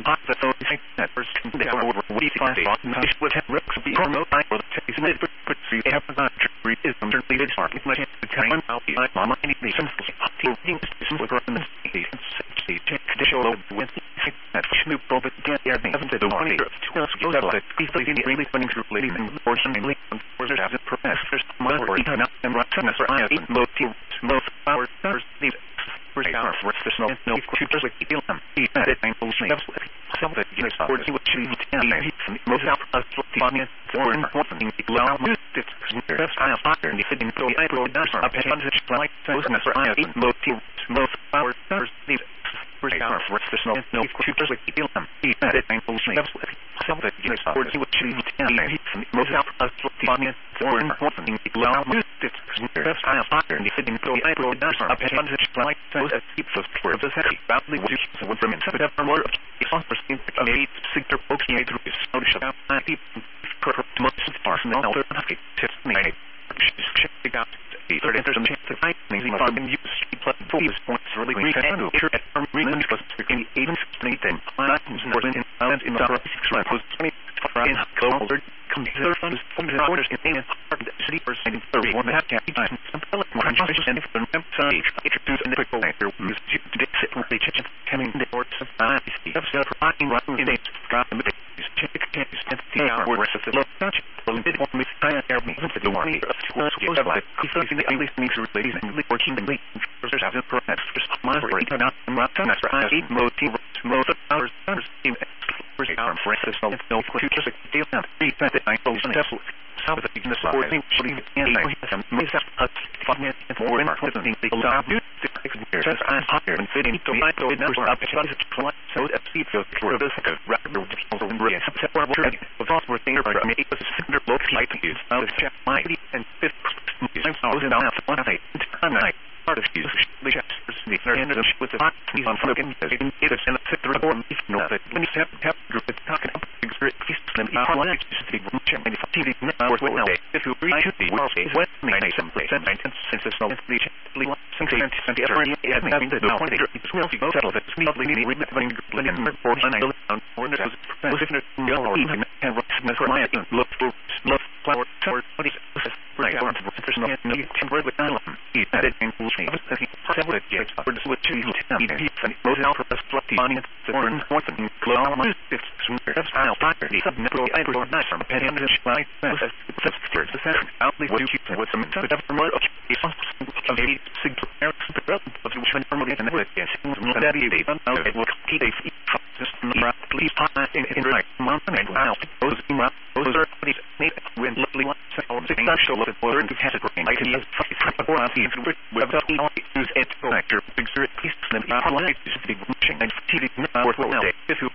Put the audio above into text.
and hot the so that first they are over we find on nice with rocks be promote I for the taste of it but see have a tree is underneath the dark like the kind of the mama any the simple things with run the the show with that snoop over the air haven't the one here to us go that like these really funny group ladies and fortunately for there's a professors more time and right and for I have most power stars these for the snow no shooters like feel them that I'm some that you know for you what you most out of funny for important allow it's best I have and if it go I go down up and like those and for I have most power stars these for the snow no shooters like feel them that I'm some that you know for you what you most out of funny for important allow it's best I have and if it go I go down up and like those as people for the city badly would you from in seven more of eight sector folks need to be so shut out most stars now to me check out there's a chance to find things in use plus focus points really we can do here at really because in even state and more than in the post 20 in color computer funds from the orders in the city percent 31 that can be done some conscious and from stage introduce an equal layer use to sit with the kitchen coming the order of the providing right in the drop the check and the hour of the low touch it won't miss time air me to the one of like the English needs to ladies and working the late first have the process just my for it not for I eat most of our stars in first hour for instance no futures deal now that I suppose definitely some of the business supporting should be and I have made up finance and more important the allow you to experience and higher and fit into my go numbers up so that people for this record also in real September of all were there by me was a similar low flight is out of check my and fifth I was in out one night part of you the end of with the on fucking it is in the fifth report if no that when you have group talking about exert system just the chairman of TV network well if you read the world what may some percent since it's not the and every having the point it's well to go settle that smoothly remembering Lincoln report and I don't or it was if no even can my look for flower what is right on there's no temporary with that it includes several jets for the switch to and most out of the money foreign important global it's style property no I don't know from penny like the center outly what you with some more of a sig of which one promoted and that it will keep a system please in right mountain and out those are these when lovely ones special of the word to category I can use for us without use it factor exert peace and life is the reaching and TV network if you